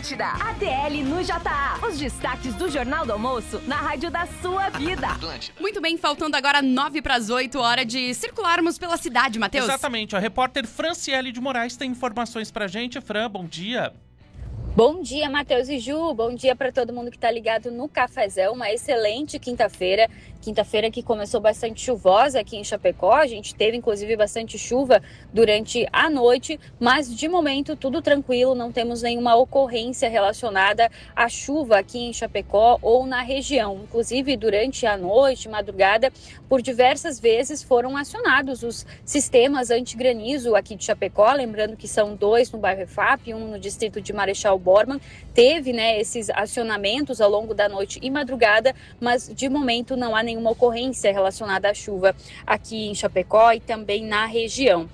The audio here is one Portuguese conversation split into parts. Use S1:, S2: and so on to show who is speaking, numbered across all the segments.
S1: Atlântida. ATL no JA. Os destaques do Jornal do Almoço na rádio da sua vida.
S2: Atlântida.
S3: Muito bem, faltando agora 7:09, hora de circularmos pela cidade, Matheus.
S4: Exatamente. A repórter Franciele de Moraes tem informações pra gente. Fran, bom dia.
S5: Bom dia, Matheus e Ju. Bom dia para todo mundo que está ligado no Cafezão. Uma excelente quinta-feira. Quinta-feira que começou bastante chuvosa aqui em Chapecó. A gente teve, inclusive, bastante chuva durante a noite. Mas, de momento, tudo tranquilo. Não temos nenhuma ocorrência relacionada à chuva aqui em Chapecó ou na região. Inclusive, durante a noite, madrugada, por diversas vezes foram acionados os sistemas antigranizo aqui de Chapecó. Lembrando que são 2 no bairro EFAP, um no distrito de Marechal Bormann. Teve, esses acionamentos ao longo da noite e madrugada, mas de momento não há nenhuma ocorrência relacionada à chuva aqui em Chapecó e também na região.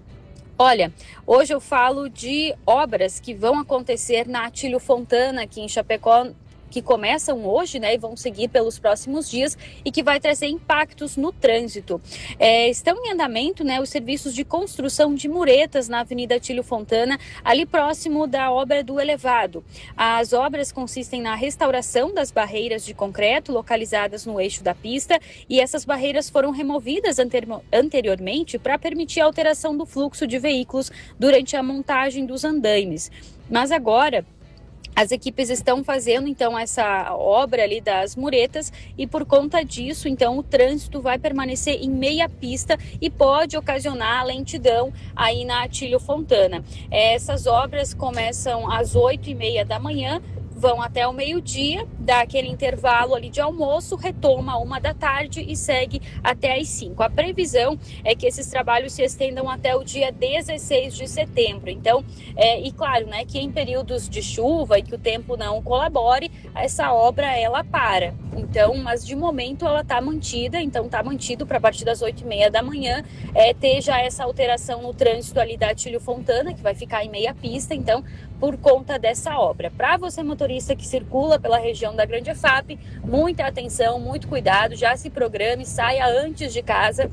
S5: Olha, hoje eu falo de obras que vão acontecer na Atílio Fontana aqui em Chapecó, que começam hoje, e vão seguir pelos próximos dias e que vai trazer impactos no trânsito. Estão em andamento, os serviços de construção de muretas na Avenida Atílio Fontana, ali próximo da obra do elevado. As obras consistem na restauração das barreiras de concreto localizadas no eixo da pista, e essas barreiras foram removidas anteriormente para permitir a alteração do fluxo de veículos durante a montagem dos andaimes. Mas agora as equipes estão fazendo, então, essa obra ali das muretas e, por conta disso, então, o trânsito vai permanecer em meia pista e pode ocasionar lentidão aí na Atílio Fontana. Essas obras começam às 8h30 da manhã, vão até o meio-dia, dá aquele intervalo ali de almoço, retoma 1 da tarde e segue até às 5. A previsão é que esses trabalhos se estendam até o dia 16 de setembro. Então, e claro, que em períodos de chuva e que o tempo não colabore, essa obra ela para. Então, mas de momento ela está mantida, então está mantido para a partir das 8h30 da manhã, ter já essa alteração no trânsito ali da Atílio Fontana, que vai ficar em meia pista, então, por conta dessa obra. Para você, motorista que circula pela região da Grande EFAP, muita atenção, muito cuidado, já se programe, saia antes de casa,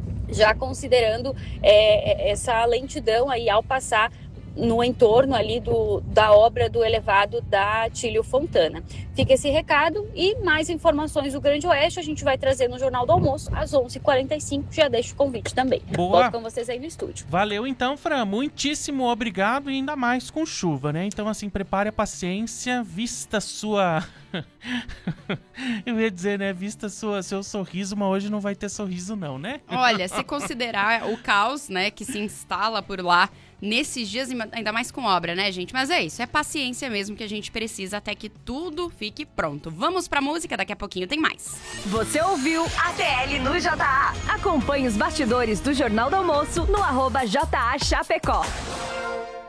S5: já considerando essa lentidão aí ao passar no entorno ali da obra do elevado da Atílio Fontana. Fica esse recado e mais informações do Grande Oeste a gente vai trazer no Jornal do Almoço às 11h45. Já deixo o convite também.
S4: Boa.
S5: Volto com vocês aí no estúdio.
S4: Valeu então, Fran. Muitíssimo obrigado e ainda mais com chuva, Então, assim, prepare a paciência, vista sua... Eu ia dizer, vista seu sorriso, mas hoje não vai ter sorriso não,
S3: Olha, se considerar o caos, que se instala por lá nesses dias, ainda mais com obra, gente? Mas é isso, é paciência mesmo que a gente precisa até que tudo fique pronto. Vamos pra música, daqui a pouquinho tem mais.
S1: Você ouviu ATL no JA. Acompanhe os bastidores do Jornal do Almoço no @JA Chapecó.